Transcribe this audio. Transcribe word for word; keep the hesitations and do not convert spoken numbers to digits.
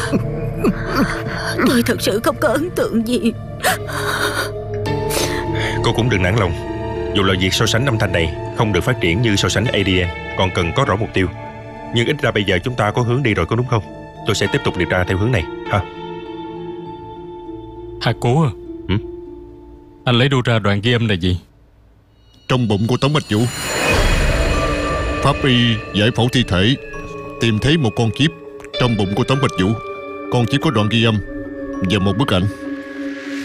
Tôi thật sự không có ấn tượng gì. Cô cũng đừng nản lòng. Dù là việc so sánh âm thanh này không được phát triển như so sánh a đê en, còn cần có rõ mục tiêu. Nhưng ít ra bây giờ chúng ta có hướng đi rồi, có đúng không? Tôi sẽ tiếp tục điều tra theo hướng này ha. Hà Cố à, ừ? Anh lấy đâu ra đoạn ghi âm này gì? Trong bụng của Tống Bạch Vũ, pháp y giải phẫu thi thể, tìm thấy một con chip trong bụng của Tống Bạch Vũ. Con chip có đoạn ghi âm và một bức ảnh.